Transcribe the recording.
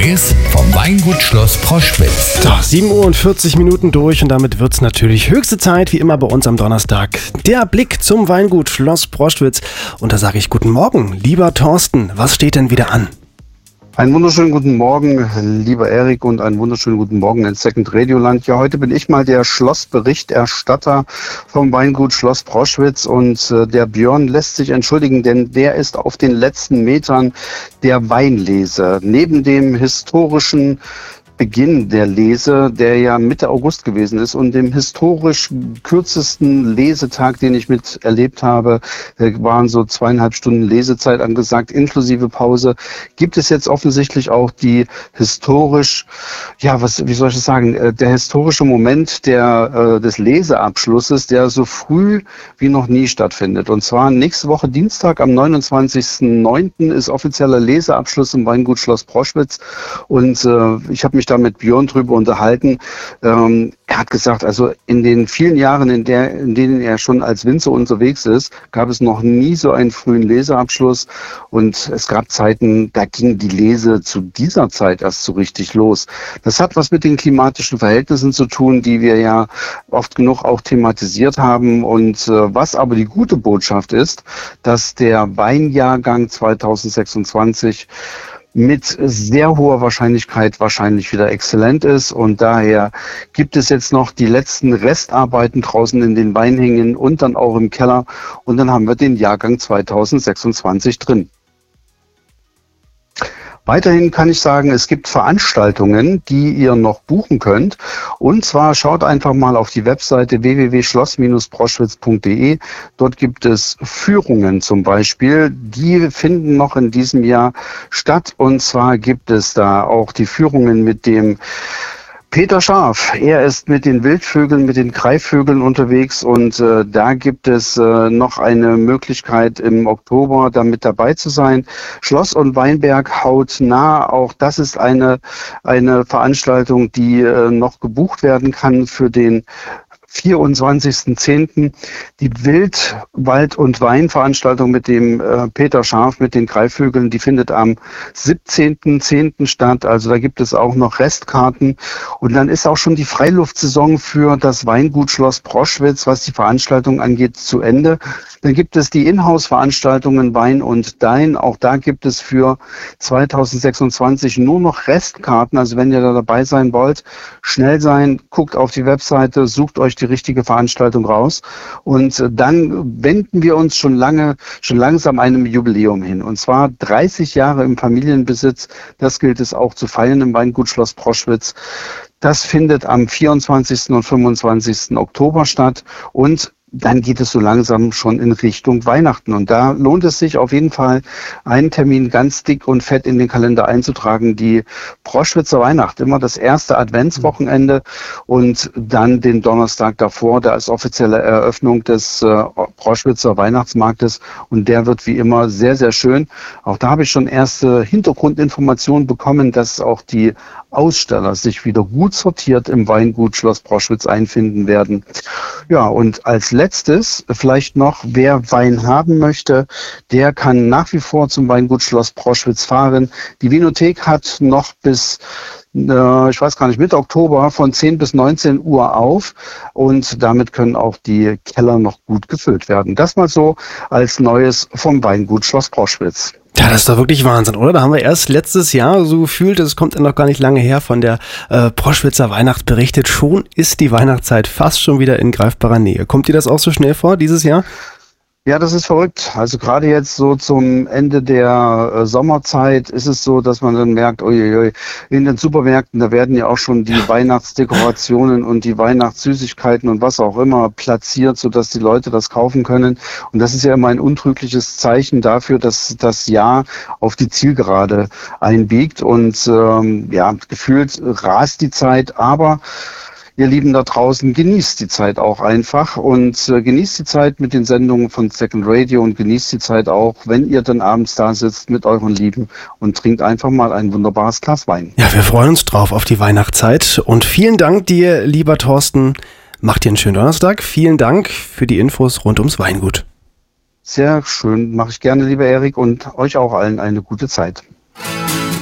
Neues vom Weingut Schloss Proschwitz. So, 7:40 Uhr durch und damit wird's natürlich höchste Zeit, wie immer bei uns am Donnerstag. Der Blick zum Weingut Schloss Proschwitz. Und da sage ich guten Morgen, lieber Thorsten, was steht denn wieder an? Einen wunderschönen guten Morgen, lieber Erik, und einen wunderschönen guten Morgen in Second Radioland. Ja, heute bin ich mal der Schlossberichterstatter vom Weingut Schloss Proschwitz und der Björn lässt sich entschuldigen, denn der ist auf den letzten Metern der Weinlese. Neben dem historischen Beginn der Lese, der ja Mitte August gewesen ist, und dem historisch kürzesten Lesetag, den ich miterlebt habe, waren so 2,5 Stunden Lesezeit angesagt, inklusive Pause, gibt es jetzt offensichtlich auch die historisch, wie soll ich das sagen, der historische Moment des Leseabschlusses, der so früh wie noch nie stattfindet. Und zwar nächste Woche Dienstag am 29.09. ist offizieller Leseabschluss im Weingut Schloss Proschwitz, und ich habe mich da mit Björn drüber unterhalten. Er hat gesagt, also in den vielen Jahren, in denen er schon als Winzer unterwegs ist, gab es noch nie so einen frühen Leseabschluss, und es gab Zeiten, da ging die Lese zu dieser Zeit erst so richtig los. Das hat was mit den klimatischen Verhältnissen zu tun, die wir ja oft genug auch thematisiert haben, und was aber die gute Botschaft ist, dass der Weinjahrgang 2026 mit sehr hoher Wahrscheinlichkeit wahrscheinlich wieder exzellent ist, und daher gibt es jetzt noch die letzten Restarbeiten draußen in den Weinhängen und dann auch im Keller, und dann haben wir den Jahrgang 2026 drin. Weiterhin kann ich sagen, es gibt Veranstaltungen, die ihr noch buchen könnt. Und zwar schaut einfach mal auf die Webseite www.schloss-proschwitz.de. Dort gibt es Führungen zum Beispiel. Die finden noch in diesem Jahr statt. Und zwar gibt es da auch die Führungen mit dem Peter Scharf. Er ist mit den Wildvögeln, mit den Greifvögeln unterwegs, und da gibt es noch eine Möglichkeit im Oktober da mit dabei zu sein. Schloss und Weinberg hautnah, auch das ist eine Veranstaltung, die noch gebucht werden kann für den 24.10. Die Wild-, Wald- und Weinveranstaltung mit dem Peter Scharf, mit den Greifvögeln, die findet am 17.10. statt. Also da gibt es auch noch Restkarten. Und dann ist auch schon die Freiluftsaison für das Weingut Schloss Proschwitz, was die Veranstaltung angeht, zu Ende. Dann gibt es die Inhouse-Veranstaltungen Wein und Dein. Auch da gibt es für 2026 nur noch Restkarten. Also wenn ihr da dabei sein wollt, schnell sein, guckt auf die Webseite, sucht euch die richtige Veranstaltung raus, und dann wenden wir uns schon langsam einem Jubiläum hin, und zwar 30 Jahre im Familienbesitz. Das gilt es auch zu feiern im Weingut Schloss Proschwitz. Das findet am 24. und 25. Oktober statt, und dann geht es so langsam schon in Richtung Weihnachten. Und da lohnt es sich auf jeden Fall, einen Termin ganz dick und fett in den Kalender einzutragen. Die Proschwitzer Weihnacht, immer das erste Adventswochenende, und dann den Donnerstag davor, da ist offizielle Eröffnung des Proschwitzer Weihnachtsmarktes, und der wird wie immer sehr, sehr schön. Auch da habe ich schon erste Hintergrundinformationen bekommen, dass auch die Aussteller sich wieder gut sortiert im Weingut Schloss Proschwitz einfinden werden. Ja, und als letztes vielleicht noch, wer Wein haben möchte, der kann nach wie vor zum Weingut Schloss Proschwitz fahren. Die Winothek hat noch bis Mitte Oktober von 10 bis 19 Uhr auf, und damit können auch die Keller noch gut gefüllt werden. Das mal so als Neues vom Weingut Schloss Proschwitz. Ja, das ist doch wirklich Wahnsinn, oder? Da haben wir erst letztes Jahr so gefühlt, es kommt noch gar nicht lange her, von der Proschwitzer Weihnacht berichtet. Schon ist die Weihnachtszeit fast schon wieder in greifbarer Nähe. Kommt dir das auch so schnell vor dieses Jahr? Ja, das ist verrückt. Also gerade jetzt so zum Ende der Sommerzeit ist es so, dass man dann merkt, uiuiui, in den Supermärkten, da werden ja auch schon die Weihnachtsdekorationen und die Weihnachtssüßigkeiten und was auch immer platziert, sodass die Leute das kaufen können. Und das ist ja immer ein untrügliches Zeichen dafür, dass das Jahr auf die Zielgerade einbiegt. Und gefühlt rast die Zeit, aber ihr Lieben da draußen, genießt die Zeit auch einfach, und genießt die Zeit mit den Sendungen von Second Radio, und genießt die Zeit auch, wenn ihr dann abends da sitzt mit euren Lieben und trinkt einfach mal ein wunderbares Glas Wein. Ja, wir freuen uns drauf auf die Weihnachtszeit, und vielen Dank dir, lieber Thorsten. Macht dir einen schönen Donnerstag. Vielen Dank für die Infos rund ums Weingut. Sehr schön, mache ich gerne, lieber Erik, und euch auch allen eine gute Zeit.